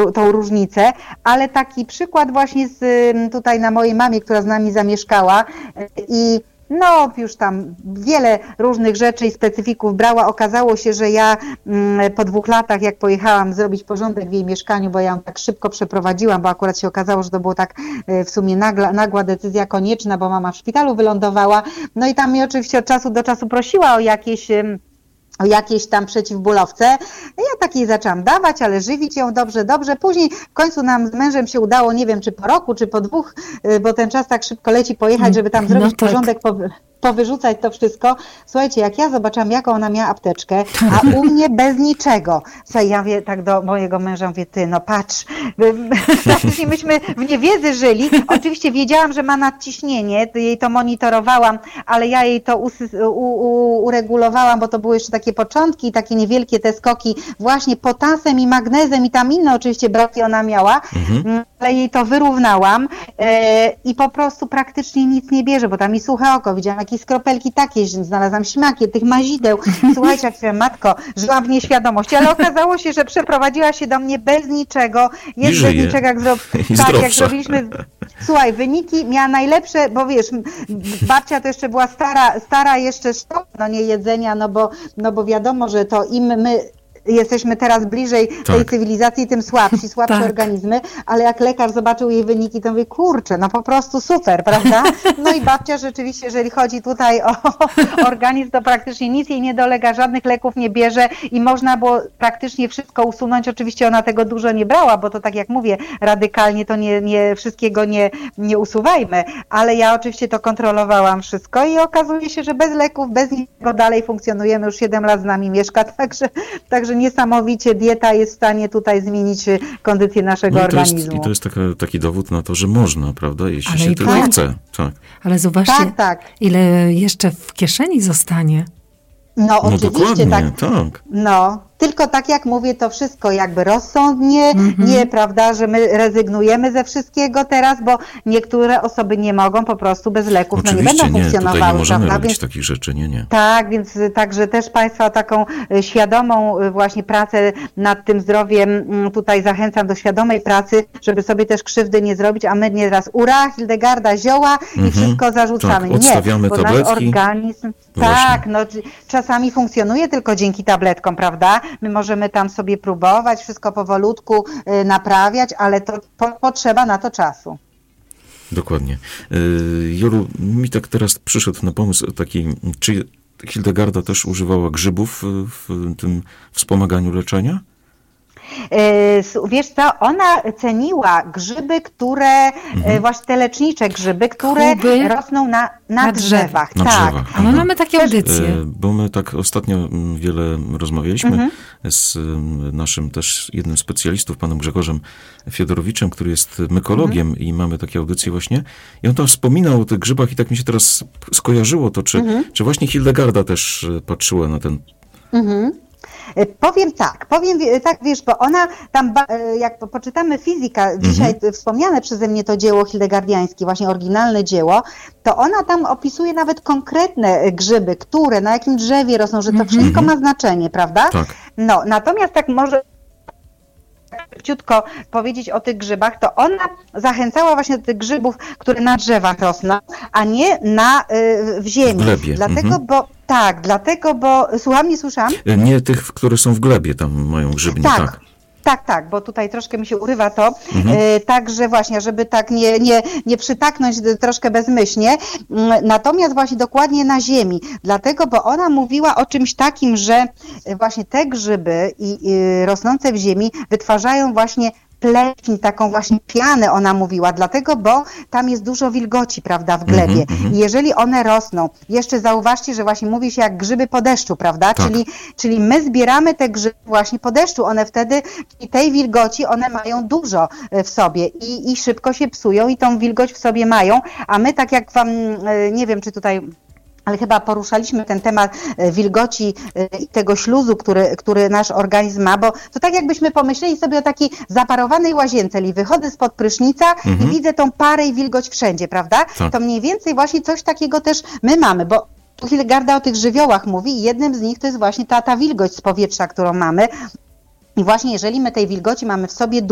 tą różnicę, ale taki przykład właśnie tutaj na mojej mamie, która z nami zamieszkała i no już tam wiele różnych rzeczy i specyfików brała. Okazało się, że ja po 2 latach, jak pojechałam zrobić porządek w jej mieszkaniu, bo ja ją tak szybko przeprowadziłam, bo akurat się okazało, że to było tak w sumie nagła decyzja konieczna, bo mama w szpitalu wylądowała. No i tam mnie oczywiście od czasu do czasu prosiła o jakieś tam przeciwbólowce. Ja takiej zaczęłam dawać, ale żywić ją dobrze. Później w końcu nam z mężem się udało, nie wiem czy po roku, czy po 2, bo ten czas tak szybko leci, pojechać, żeby tam zrobić porządek, powyrzucać to wszystko. Słuchajcie, jak ja zobaczyłam, jaką ona miała apteczkę, a u mnie bez niczego. Słuchaj, ja mówię tak do mojego męża, mówię, ty, no patrz, praktycznie myśmy w niewiedzy żyli. Oczywiście wiedziałam, że ma nadciśnienie, jej to monitorowałam, ale ja jej to uregulowałam, bo to były jeszcze takie początki i takie niewielkie te skoki właśnie potasem i magnezem i tam inne oczywiście braki ona miała, ale jej to wyrównałam i po prostu praktycznie nic nie bierze, bo tam i suche oko, widziałam jakieś skropelki takie, znalazłam śmakie, tych mazideł. Słuchajcie, jak powiem, matko, żyłam w nieświadomości, ale okazało się, że przeprowadziła się do mnie bez niczego, jest bez niczego, jak zrobiliśmy. Słuchaj, wyniki miała najlepsze, bo wiesz, babcia to jeszcze była stara jeszcze szkoła, no nie jedzenia, no bo wiadomo, że to im my jesteśmy teraz bliżej tej cywilizacji, tym słabsze organizmy, ale jak lekarz zobaczył jej wyniki, to mówi, kurczę, no po prostu super, prawda? No i babcia rzeczywiście, jeżeli chodzi tutaj o organizm, to praktycznie nic jej nie dolega, żadnych leków nie bierze i można było praktycznie wszystko usunąć. Oczywiście ona tego dużo nie brała, bo to tak jak mówię, radykalnie to nie wszystkiego nie usuwajmy, ale ja oczywiście to kontrolowałam wszystko i okazuje się, że bez leków, bez niczego dalej funkcjonujemy, już 7 lat z nami mieszka, także niesamowicie dieta jest w stanie tutaj zmienić kondycję naszego organizmu. I to jest taki dowód na to, że można, prawda, jeśli się tylko chce. Tak. Ale zobaczcie, ile jeszcze w kieszeni zostanie. No oczywiście, tak. No, tylko tak jak mówię, to wszystko jakby rozsądnie, nie, prawda, że my rezygnujemy ze wszystkiego teraz, bo niektóre osoby nie mogą po prostu bez leków, oczywiście, no nie będą funkcjonowały. Tutaj nie możemy prawda? robić takich rzeczy, nie. Tak, więc także też Państwa taką świadomą właśnie pracę nad tym zdrowiem tutaj zachęcam do świadomej pracy, żeby sobie też krzywdy nie zrobić, a my nieraz Hildegarda, zioła i wszystko zarzucamy. Tak, odstawiamy bo tabletki. nasz organizm, czasami funkcjonuje tylko dzięki tabletkom, prawda? My możemy tam sobie próbować, wszystko powolutku naprawiać, ale to potrzeba na to czasu. Dokładnie. Jolu, mi tak teraz przyszedł na pomysł taki, czy Hildegarda też używała grzybów w tym wspomaganiu leczenia? Wiesz co, ona ceniła grzyby, które, właśnie te lecznicze grzyby, które rosną na drzewach. Na drzewach. A my mamy takie audycje. Bo my tak ostatnio wiele rozmawialiśmy z naszym też jednym z specjalistów, panem Grzegorzem Fiodorowiczem, który jest mykologiem i mamy takie audycje właśnie. I on tam wspominał o tych grzybach i tak mi się teraz skojarzyło to, czy właśnie Hildegarda też patrzyła na ten... Powiem tak, wiesz, bo ona tam, jak poczytamy fizyka, dzisiaj wspomniane przeze mnie to dzieło hildegardiańskie, właśnie oryginalne dzieło, to ona tam opisuje nawet konkretne grzyby, które, na jakim drzewie rosną, że to wszystko ma znaczenie, prawda? Tak. No, natomiast tak może króciutko powiedzieć o tych grzybach, to ona zachęcała właśnie do tych grzybów, które na drzewach rosną, a nie w ziemi. W glebie. Dlatego, bo słucham, nie słyszałam? Nie tych, które są w glebie, tam mają grzybnie, Tak, bo tutaj troszkę mi się urywa to, także właśnie, żeby tak nie przytaknąć troszkę bezmyślnie, natomiast właśnie dokładnie na ziemi, dlatego, bo ona mówiła o czymś takim, że właśnie te grzyby rosnące w ziemi wytwarzają właśnie pleśń, taką właśnie pianę ona mówiła, dlatego, bo tam jest dużo wilgoci, prawda, w glebie. I jeżeli one rosną, jeszcze zauważcie, że właśnie mówi się jak grzyby po deszczu, prawda, tak. czyli my zbieramy te grzyby właśnie po deszczu, one wtedy, i tej wilgoci, one mają dużo w sobie i szybko się psują i tą wilgoć w sobie mają, a my tak jak wam, nie wiem, czy tutaj... Ale chyba poruszaliśmy ten temat wilgoci i tego śluzu, który nasz organizm ma, bo to tak jakbyśmy pomyśleli sobie o takiej zaparowanej łazience, czyli wychodzę spod prysznica i widzę tą parę i wilgoć wszędzie, prawda? Tak. To mniej więcej właśnie coś takiego też my mamy, bo tu Hildegarda o tych żywiołach mówi i jednym z nich to jest właśnie ta wilgoć z powietrza, którą mamy. I właśnie jeżeli my tej wilgoci mamy w sobie